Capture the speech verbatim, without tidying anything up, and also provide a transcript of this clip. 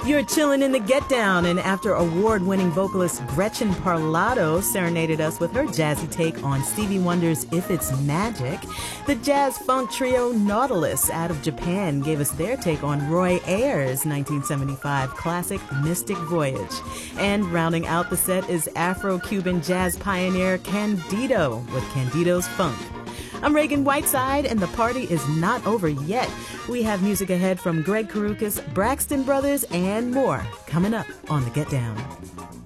You're chilling in the Get Down, and after award-winning vocalist Gretchen Parlato serenaded us with her jazzy take on Stevie Wonder's If It's Magic, the jazz-funk trio Nautilus out of Japan gave us their take on Roy Ayers' nineteen seventy-five classic Mystic Voyage. And rounding out the set is Afro-Cuban jazz pioneer Candido with Candido's Funk. I'm Reagan Whiteside, and the party is not over yet. We have music ahead from Greg Karukas, Braxton Brothers, and more coming up on The Get Down.